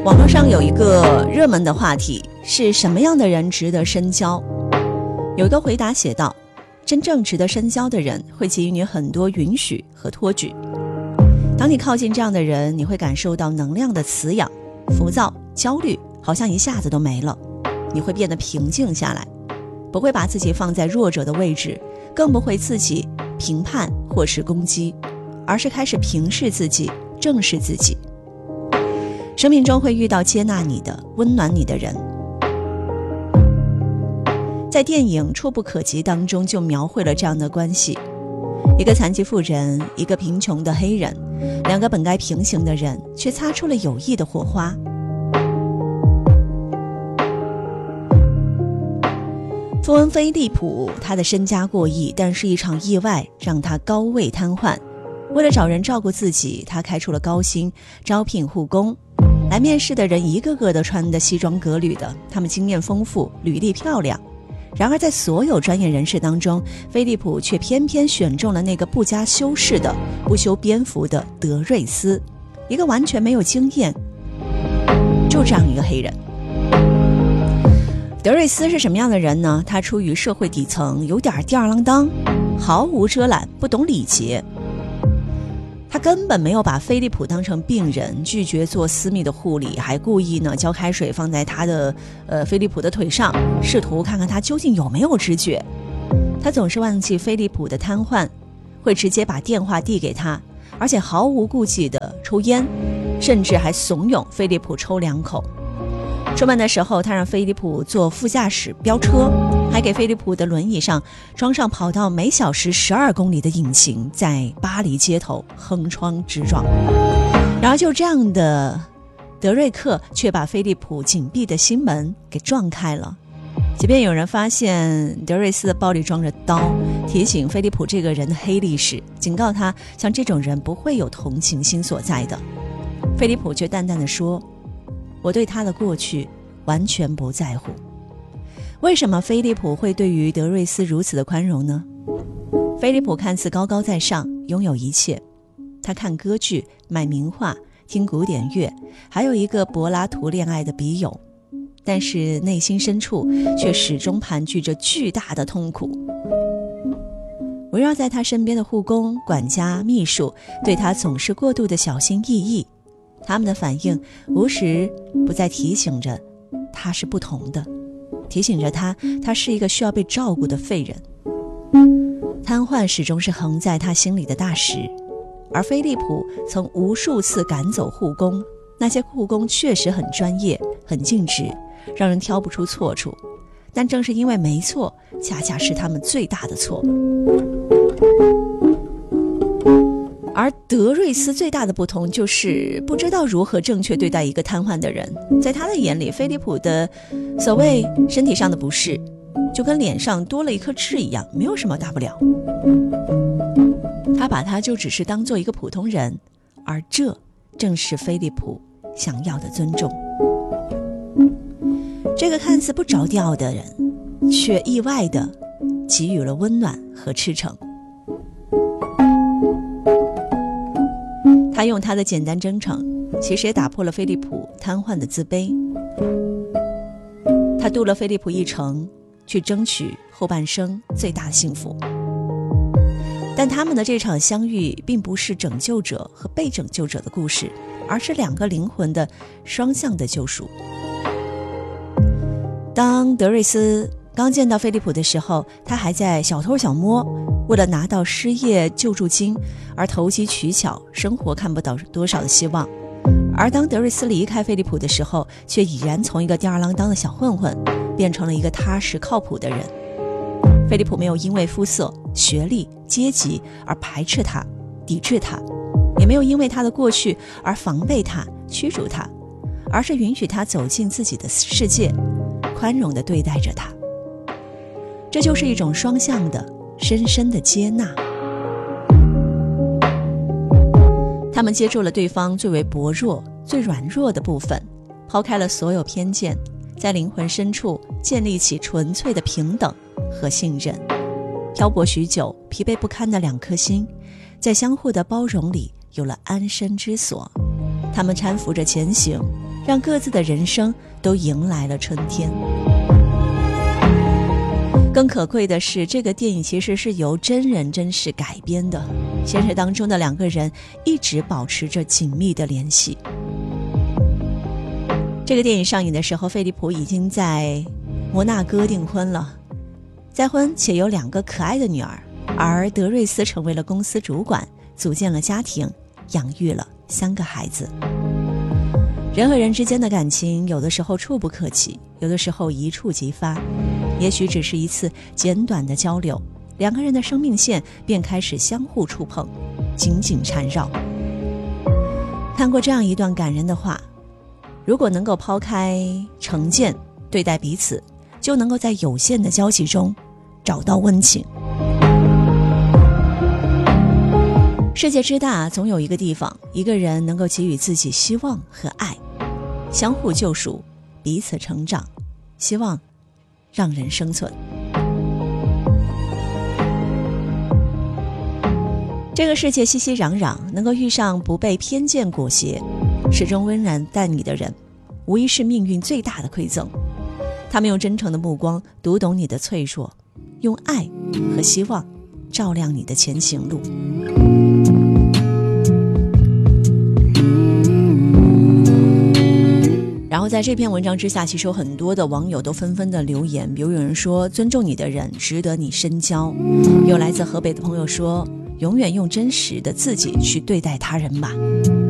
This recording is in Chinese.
网络上有一个热门的话题是什么样的人值得深交？有一个回答写道，真正值得深交的人会给予你很多允许和托举。当你靠近这样的人，你会感受到能量的滋养，浮躁、焦虑好像一下子都没了，你会变得平静下来，不会把自己放在弱者的位置，更不会自己评判或是攻击，而是开始平视自己，正视自己。生命中会遇到接纳你的、温暖你的人。在电影《触不可及》当中就描绘了这样的关系，一个残疾妇人，一个贫穷的黑人，两个本该平行的人，却擦出了友谊的火花。富翁菲利普，他的身家过亿，但是一场意外让他高位瘫痪。为了找人照顾自己，他开出了高薪，招聘护工。来面试的人一个个的穿得西装革履的，他们经验丰富，履历漂亮。然而在所有专业人士当中，菲利普却偏偏选中了那个不加修饰的、不修边幅的德瑞斯，一个完全没有经验，就这样一个黑人。德瑞斯是什么样的人呢？他出于社会底层，有点吊儿郎当，毫无遮拦，不懂礼节。他根本没有把菲利普当成病人，拒绝做私密的护理，还故意呢浇开水放在他的菲利普的腿上，试图看看他究竟有没有知觉。他总是忘记菲利普的瘫痪，会直接把电话递给他，而且毫无顾忌地抽烟，甚至还怂恿菲利普抽2口。出门的时候，他让菲利普坐副驾驶飙车，还给菲利普的轮椅上装上跑到每小时12公里的引擎，在巴黎街头横冲直撞。然而就这样的德瑞克却把菲利普紧闭的心门给撞开了。即便有人发现德瑞斯的包里装着刀，提醒菲利普这个人的黑历史，警告他像这种人不会有同情心所在的，菲利普却淡淡地说，我对他的过去完全不在乎。为什么菲利普会对于德瑞斯如此的宽容呢？菲利普看似高高在上，拥有一切，他看歌剧、买名画、听古典乐，还有一个柏拉图恋爱的笔友，但是内心深处却始终盘踞着巨大的痛苦。围绕在他身边的护工、管家、秘书对他总是过度的小心翼翼，他们的反应无时不再提醒着他是不同的，提醒着他是一个需要被照顾的废人。瘫痪始终是横在他心里的大石，而菲利普曾无数次赶走护工，那些护工确实很专业，很尽职，让人挑不出错处，但正是因为没错，恰恰是他们最大的错。而德瑞斯最大的不同就是不知道如何正确对待一个瘫痪的人。在他的眼里，菲利普的所谓身体上的不适就跟脸上多了一颗痣一样，没有什么大不了。他把他就只是当做一个普通人，而这正是菲利普想要的尊重。这个看似不着调的人，却意外地给予了温暖和赤诚。他用他的简单真诚，其实也打破了菲利普瘫痪的自卑。他渡了菲利普一程，去争取后半生最大的幸福。但他们的这场相遇并不是拯救者和被拯救者的故事，而是两个灵魂的双向的救赎。当德瑞斯刚见到菲利普的时候，他还在小偷小摸，为了拿到失业救助金而投机取巧，生活看不到多少的希望。而当德瑞斯离开菲利普的时候，却已然从一个吊儿郎当的小混混变成了一个踏实靠谱的人。菲利普没有因为肤色、学历、阶级而排斥他、抵制他，也没有因为他的过去而防备他、驱逐他，而是允许他走进自己的世界，宽容地对待着他。这就是一种双向的、深深的接纳。他们接住了对方最为薄弱、最软弱的部分，抛开了所有偏见，在灵魂深处建立起纯粹的平等和信任。漂泊许久、疲惫不堪的两颗心，在相互的包容里有了安身之所。他们搀扶着前行， 让各自的人生都迎来了春天。更可贵的是，这个电影其实是由真人真事改编的，现实当中的两个人一直保持着紧密的联系。这个电影上映的时候，菲利普已经在摩纳哥订婚了，再婚且有2个可爱的女儿，而德瑞斯成为了公司主管，组建了家庭，养育了3个孩子。人和人之间的感情有的时候触不可及，有的时候一触即发，也许只是一次简短的交流，2个人的生命线便开始相互触碰，紧紧缠绕。看过这样一段感人的话，如果能够抛开成见对待彼此，就能够在有限的交集中找到温情。世界之大，总有一个地方，一个人能够给予自己希望和爱，相互救赎，彼此成长，希望让人生存。这个世界熙熙攘攘，能够遇上不被偏见裹挟，始终温然待你的人，无疑是命运最大的馈赠。他们用真诚的目光读懂你的脆弱，用爱和希望照亮你的前行路。然后在这篇文章之下，其实有很多的网友都纷纷的留言，比如有人说尊重你的人值得你深交，有来自河北的朋友说永远用真实的自己去对待他人吧。